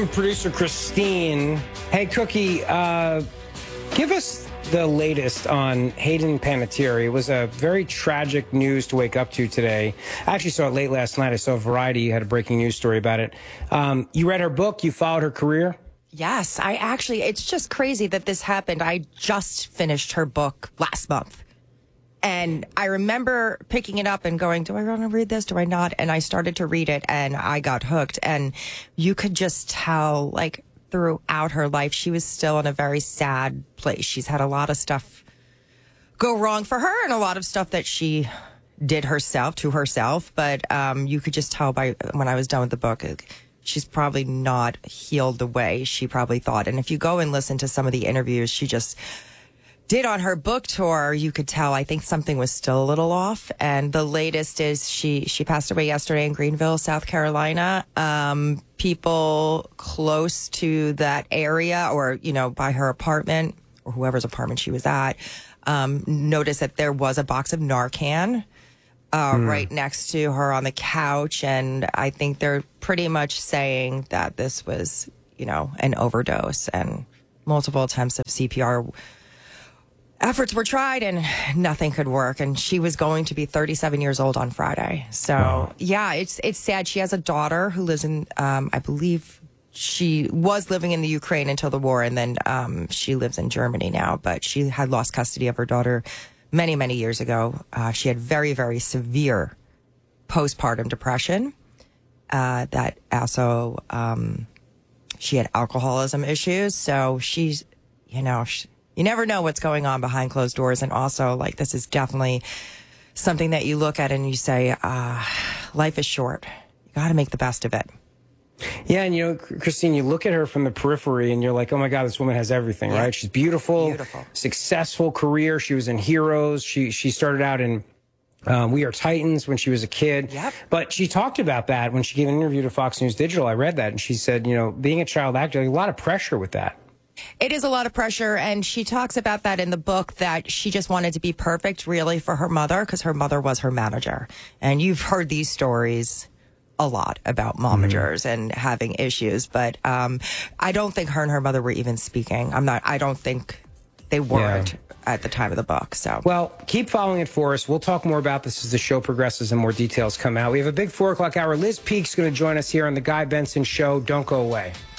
and producer Christine. Hey, Cookie, give us the latest on Hayden Panettiere. It was a very tragic news to wake up to today. I actually saw it late last night. I saw Variety had a breaking news story about it. You read her book. You followed her career. Yes, it's just crazy that this happened. I just finished her book last month. And I remember picking it up and going, do I want to read this? Do I not? And I started to read it and I got hooked. And you could just tell, like, throughout her life, she was still in a very sad place. She's had a lot of stuff go wrong for her and a lot of stuff that she did herself to herself. But you could just tell by when I was done with the book, she's probably not healed the way she probably thought. And if you go and listen to some of the interviews she just did on her book tour, you could tell, I think something was still a little off. And the latest is she passed away yesterday in Greenville, South Carolina. People close to that area or, by her apartment or whoever's apartment she was at, noticed that there was a box of Narcan right next to her on the couch. And I think they're pretty much saying that this was, an overdose, and multiple attempts of CPR efforts were tried and nothing could work. And she was going to be 37 years old on Friday. So, wow. Yeah, it's sad. She has a daughter who lives in, I believe she was living in the Ukraine until the war. And then she lives in Germany now. But she had lost custody of her daughter many, many years ago. She had very, very severe postpartum depression. That also, she had alcoholism issues. So she's, you never know what's going on behind closed doors. And also, this is definitely something that you look at and you say, life is short. You got to make the best of it. Yeah, and Christine, you look at her from the periphery and you're like, oh my God, this woman has everything, right? She's beautiful, successful career. She was in Heroes. She started out in We Are Titans when she was a kid. Yep. But she talked about that when she gave an interview to Fox News Digital. I read that, and she said, being a child actor, a lot of pressure with that. It is a lot of pressure, and she talks about that in the book, that she just wanted to be perfect, really, for her mother, because her mother was her manager. And you've heard these stories a lot about momagers and having issues, but I don't think her and her mother were even speaking. I don't think they weren't at the time of the book. So, well, keep following it for us. We'll talk more about this as the show progresses and more details come out. We have a big 4 o'clock hour. Liz Peek's going to join us here on the Guy Benson Show. Don't go away.